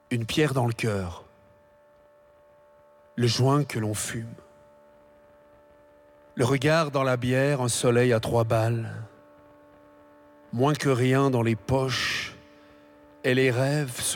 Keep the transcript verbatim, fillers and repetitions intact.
Une pierre dans le cœur, le joint que l'on fume, le regard dans la bière, un soleil à trois balles, moins que rien dans les poches et les rêves